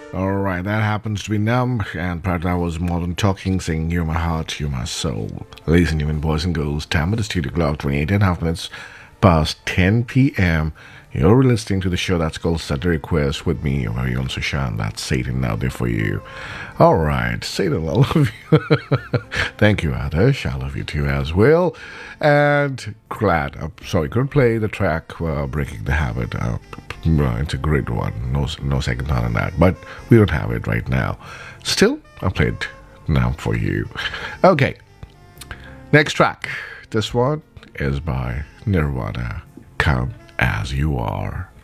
Alright, that happens to be Numb, and part of that was Modern Talking saying, You're my heart, you're my soul. Ladies and gentlemen, boys and girls, time at the studio clock, 28 and a half minutes past 10 p.m. You're listening to the show that's called Set the Request with me, your very own Sushan. That's Satan out there for you. Alright, Satan, I love you. Thank you, Adesh. I love you too as well. And glad, couldn't play the track Breaking the Habit. It's a great one. No second thought on that. But we don't have it right now. Still, I played now for you. Okay. Next track. This one is by Nirvana. Come as you are.